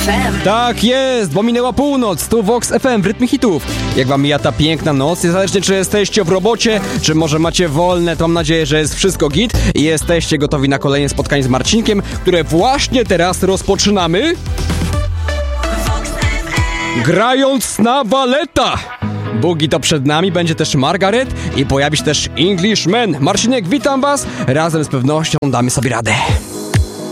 FM. Tak jest, bo minęła północ, tu Vox FM w rytmie hitów. Jak wam mija ta piękna noc, niezależnie czy jesteście w robocie, czy może macie wolne, to mam nadzieję, że jest wszystko git i jesteście gotowi na kolejne spotkanie z Marcinkiem, które właśnie teraz rozpoczynamy. Grając na baleta! Bugi to przed nami, będzie też Margaret i pojawi się też Englishman. Marcinek, witam was, razem z pewnością damy sobie radę.